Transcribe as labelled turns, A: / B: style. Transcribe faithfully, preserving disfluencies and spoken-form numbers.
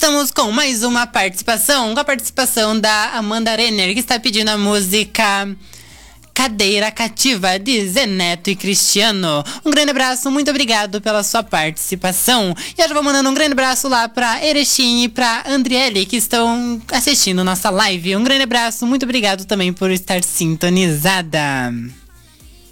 A: Estamos com mais uma participação, com a participação da Amanda Renner, que está pedindo a música Cadeira Cativa, de Zé Neto e Cristiano. Um grande abraço, muito obrigado pela sua participação. E eu já vou mandando um grande abraço lá pra Erechim e pra Andriele, que estão assistindo nossa live. Um grande abraço, muito obrigado também por estar sintonizada.